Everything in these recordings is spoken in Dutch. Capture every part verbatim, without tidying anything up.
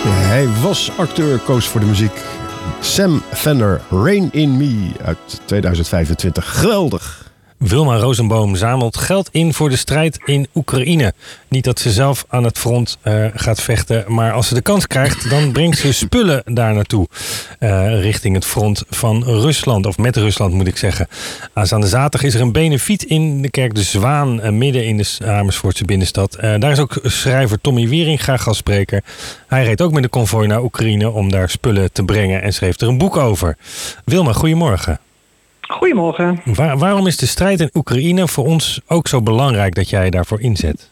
Hij was acteur, koos voor de muziek. Sam Fender, Rain in Me uit tweeduizend vijfentwintig. Geweldig! Wilma Rosenboom zamelt geld in voor de strijd in Oekraïne. Niet dat ze zelf aan het front uh, gaat vechten, maar als ze de kans krijgt, dan brengt ze spullen daar naartoe. Uh, richting het front van Rusland, of met Rusland moet ik zeggen. Aanstaande zaterdag is er een benefiet in de kerk De Zwaan, uh, midden in de Amersfoortse binnenstad. Uh, daar is ook schrijver Tommy Wieringa gastspreker. Hij reed ook met de konvooi naar Oekraïne om daar spullen te brengen en schreef er een boek over. Wilma, goedemorgen. Goedemorgen. Waar, waarom is de strijd in Oekraïne voor ons ook zo belangrijk dat jij daarvoor inzet?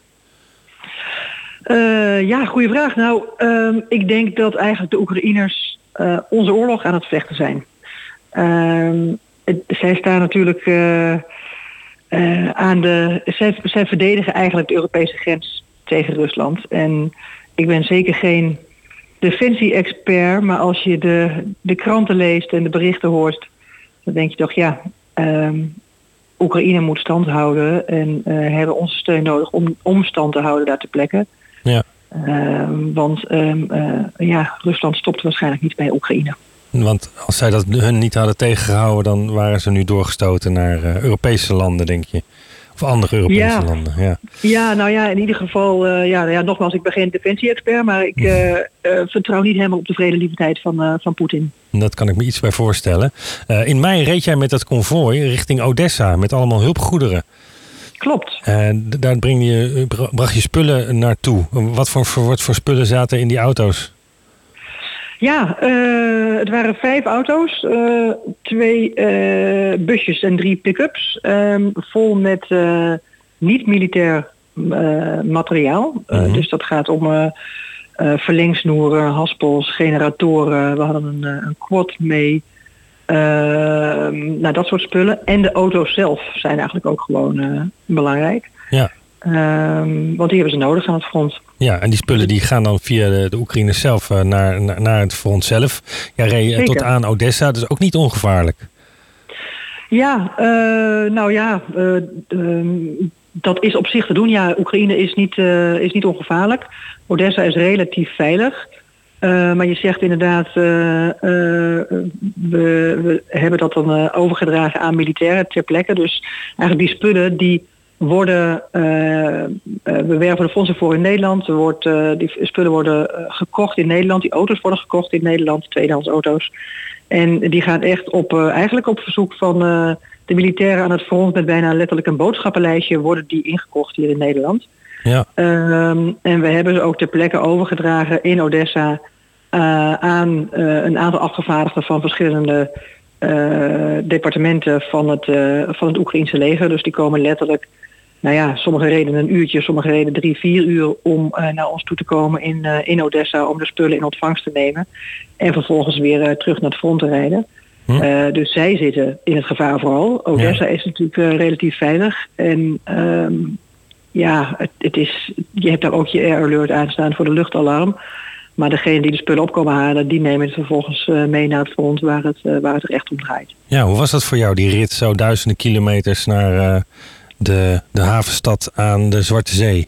Uh, ja, goede vraag. Nou, uh, ik denk dat eigenlijk de Oekraïners uh, onze oorlog aan het vechten zijn. Uh, het, zij staan natuurlijk uh, uh, aan de... Zij, zij verdedigen eigenlijk de Europese grens tegen Rusland. En ik ben zeker geen defensie-expert, maar als je de, de kranten leest en de berichten hoort, dan denk je toch, ja, um, Oekraïne moet stand houden en uh, hebben onze steun nodig om, om stand te houden daar ter plekke. Ja. Um, want um, uh, ja, Rusland stopt waarschijnlijk niet bij Oekraïne. Want als zij dat hun niet hadden tegengehouden, dan waren ze nu doorgestoten naar uh, Europese landen, denk je? Of andere Europese ja. landen, ja. Ja, nou ja, in ieder geval, uh, ja, ja, nogmaals, ik ben geen defensie-expert, maar ik uh, uh, vertrouw niet helemaal op de vredelievendheid van, uh, van Poetin. Dat kan ik me iets bij voorstellen. Uh, in mei reed jij met dat konvooi richting Odessa met allemaal hulpgoederen. Klopt. Uh, daar breng je, bracht je spullen naartoe. Wat voor, wat voor spullen zaten in die auto's? Ja, uh, het waren vijf auto's, uh, twee uh, busjes en drie pick-ups, um, vol met uh, niet-militair uh, materiaal. Uh, mm-hmm. Dus dat gaat om uh, uh, verlengsnoeren, haspels, generatoren. We hadden een, een quad mee. Uh, nou, dat soort spullen. En de auto's zelf zijn eigenlijk ook gewoon uh, belangrijk. Ja. Um, want die hebben ze nodig aan het front. Ja, en die spullen die gaan dan via de, de Oekraïners zelf uh, naar, naar, naar het front zelf. Ja, reed je tot aan Odessa, dat is ook niet ongevaarlijk. Ja, uh, nou ja, uh, uh, dat is op zich te doen. Ja, Oekraïne is niet, uh, is niet ongevaarlijk. Odessa is relatief veilig. Uh, maar je zegt inderdaad, uh, uh, we, we hebben dat dan uh, overgedragen aan militairen ter plekke. Dus eigenlijk die spullen die worden, uh, uh, we werven de fondsen voor in Nederland. Er wordt, uh, die spullen worden uh, gekocht in Nederland. Die auto's worden gekocht in Nederland, tweedehands auto's. En die gaan echt op, uh, eigenlijk op verzoek van uh, de militairen aan het front met bijna letterlijk een boodschappenlijstje worden die ingekocht hier in Nederland. Ja. Um, en we hebben ze ook ter plekke overgedragen in Odessa uh, aan uh, een aantal afgevaardigden van verschillende uh, departementen van het, uh, van het Oekraïense leger. Dus die komen letterlijk, nou ja, sommige reden een uurtje, sommige reden drie, vier uur om uh, naar ons toe te komen in, uh, in Odessa om de spullen in ontvangst te nemen. En vervolgens weer uh, terug naar het front te rijden. Hm. Uh, dus zij zitten in het gevaar vooral. Odessa ja. is natuurlijk uh, relatief veilig. En um, ja, het, het is, je hebt daar ook je air alert aanstaan voor de luchtalarm. Maar degene die de spullen op komen halen, die nemen het vervolgens uh, mee naar het front waar het, uh, waar het er echt om draait. Ja, hoe was dat voor jou, die rit zo duizenden kilometers naar uh, de, de havenstad aan de Zwarte Zee?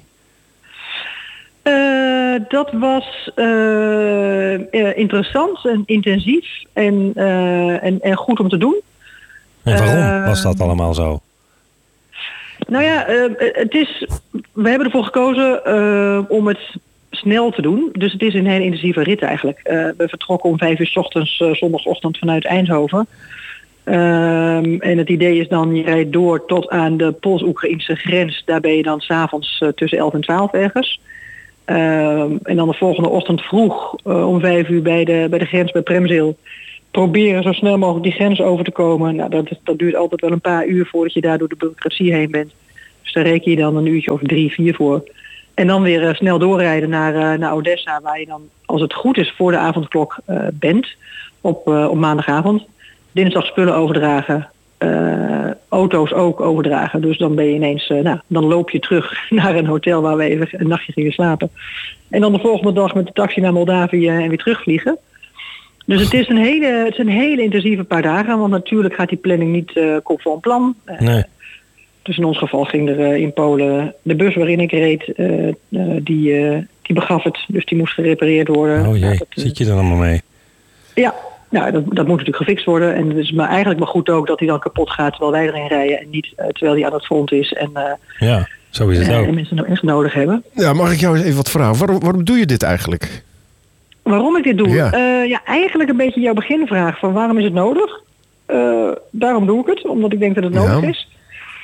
Uh, dat was uh, uh, interessant en intensief en, uh, en, en goed om te doen. En waarom uh, was dat allemaal zo? Nou ja, uh, het is, we hebben ervoor gekozen uh, om het snel te doen. Dus het is een hele intensieve rit eigenlijk. Uh, we vertrokken om vijf uur 's ochtends, uh, zondagochtend vanuit Eindhoven. Um, en het idee is dan, je rijdt door tot aan de Pools-Oekraïnse grens. Daar ben je dan 's avonds uh, tussen elf en twaalf ergens. Um, en dan de volgende ochtend vroeg uh, om vijf uur bij de, bij de grens bij Premzeel proberen zo snel mogelijk die grens over te komen. Nou, dat, dat duurt altijd wel een paar uur voordat je daar door de bureaucratie heen bent. Dus daar reken je dan een uurtje of drie, vier voor. En dan weer uh, snel doorrijden naar, uh, naar Odessa, waar je dan, als het goed is, voor de avondklok uh, bent. Op, uh, op maandagavond. Dinsdag spullen overdragen. Uh, auto's ook overdragen. Dus dan ben je ineens, uh, nou, dan loop je terug naar een hotel waar we even een nachtje gingen slapen. En dan de volgende dag met de taxi naar Moldavië en weer terugvliegen. Dus het is een hele, het is een hele intensieve paar dagen. Want natuurlijk gaat die planning niet uh, conform plan. Uh, nee. Dus in ons geval ging er uh, in Polen de bus waarin ik reed, uh, uh, die, uh, die begaf het. Dus die moest gerepareerd worden. Oh jee, nou, dat, zit je er allemaal mee? Ja, nou, dat, dat moet natuurlijk gefixt worden. En het is maar eigenlijk maar goed ook dat hij dan kapot gaat terwijl wij erin rijden. En niet uh, terwijl hij aan het front is. En, uh, ja, zo is het uh, ook. En mensen hem echt nodig hebben. Ja, mag ik jou eens even wat vragen? Waarom, waarom doe je dit eigenlijk? Waarom ik dit doe? Ja. Uh, ja, eigenlijk een beetje jouw beginvraag van waarom is het nodig? Uh, daarom doe ik het, omdat ik denk dat het nodig Ja. is.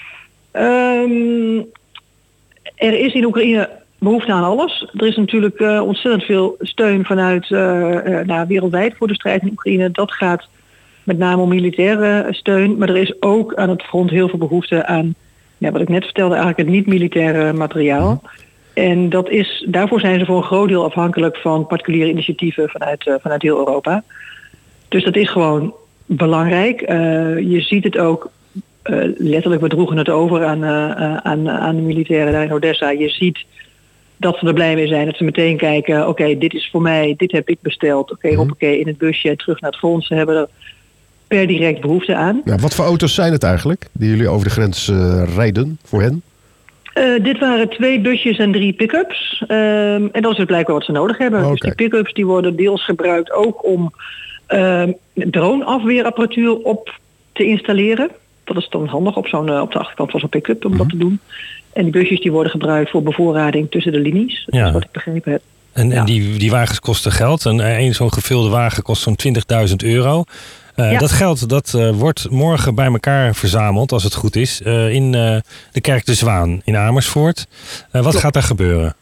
Um, er is in Oekraïne behoefte aan alles. Er is natuurlijk uh, ontzettend veel steun vanuit uh, uh, nou, wereldwijd voor de strijd in Oekraïne. Dat gaat met name om militaire steun. Maar er is ook aan het front heel veel behoefte aan, ja, wat ik net vertelde, eigenlijk het niet-militaire materiaal. En dat is, daarvoor zijn ze voor een groot deel afhankelijk van particuliere initiatieven vanuit, uh, vanuit heel Europa. Dus dat is gewoon belangrijk. Uh, je ziet het ook, uh, letterlijk, we droegen het over aan, uh, aan, aan de militairen daar in Odessa. Je ziet dat ze er blij mee zijn, dat ze meteen kijken, oké, okay, dit is voor mij, dit heb ik besteld. Oké, okay, Mm-hmm. hoppakee, in het busje, terug naar het front. Ze hebben er per direct behoefte aan. Ja, wat voor auto's zijn het eigenlijk die jullie over de grens uh, rijden voor hen? Uh, dit waren twee busjes en drie pick-ups. Um, en dat is dus blijkbaar wat ze nodig hebben. Okay. Dus die pick-ups die worden deels gebruikt ook om uh, droneafweerapparatuur op te installeren. Dat is dan handig op, zo'n, uh, op de achterkant van zo'n pick-up om mm-hmm. dat te doen. En die busjes die worden gebruikt voor bevoorrading tussen de linies. Dat ja. is wat ik begrepen heb. En, ja. en die, die wagens kosten geld. En een zo'n gevulde wagen kost zo'n twintigduizend euro. Uh, ja. Dat geld dat, uh, wordt morgen bij elkaar verzameld, als het goed is, uh, in uh, de Kerk de Zwaan in Amersfoort. Uh, wat Klopt. gaat daar gebeuren?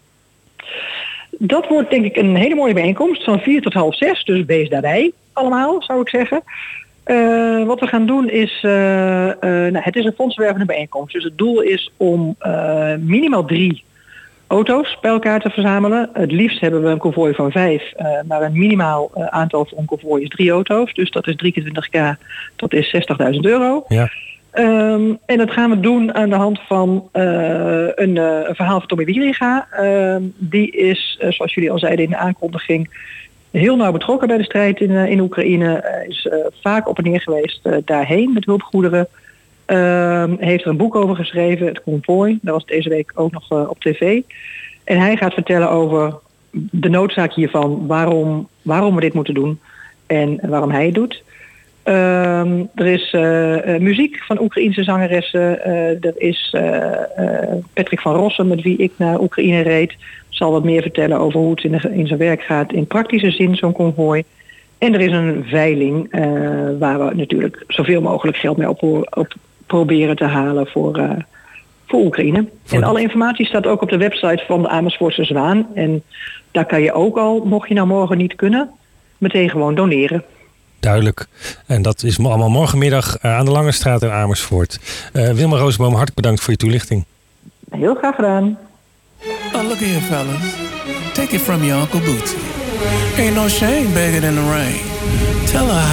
Dat wordt denk ik een hele mooie bijeenkomst van vier tot half zes. Dus wees daarbij allemaal, zou ik zeggen. Uh, wat we gaan doen is, uh, uh, nou, het is een fondswervende bijeenkomst. Dus het doel is om uh, minimaal drie auto's bij elkaar te verzamelen. Het liefst hebben we een konvooi van vijf, uh, maar een minimaal uh, aantal voor een konvooi is drie auto's. Dus dat is drieëntwintig k, dat is zestigduizend euro. Ja. Um, en dat gaan we doen aan de hand van uh, een, uh, een verhaal van Tommy Wieringa. Uh, die is, uh, zoals jullie al zeiden in de aankondiging, heel nauw betrokken bij de strijd in, uh, in Oekraïne. Uh, is uh, vaak op en neer geweest uh, daarheen met hulpgoederen. Uh, heeft er een boek over geschreven, het konvooi. Dat was deze week ook nog uh, op tv. En hij gaat vertellen over de noodzaak hiervan, waarom, waarom we dit moeten doen en waarom hij het doet. Uh, er is uh, uh, muziek van Oekraïense zangeressen. Uh, er is uh, uh, Patrick van Rossum, met wie ik naar Oekraïne reed, zal wat meer vertellen over hoe het in, de, in zijn werk gaat in praktische zin, zo'n konvooi. En er is een veiling uh, waar we natuurlijk zoveel mogelijk geld mee op, op proberen te halen voor, uh, voor Oekraïne. Voor en alle informatie staat ook op de website van de Amersfoortse Zwaan. En daar kan je ook al, mocht je nou morgen niet kunnen, meteen gewoon doneren. Duidelijk. En dat is allemaal morgenmiddag uh, aan de Lange Straat in Amersfoort. Uh, Wilma Rosenboom, hartelijk bedankt voor je toelichting. Heel graag gedaan. Oh, look here, fellas. Take it from your Uncle Bootsy. Ain't no shame begging in the rain. Tell her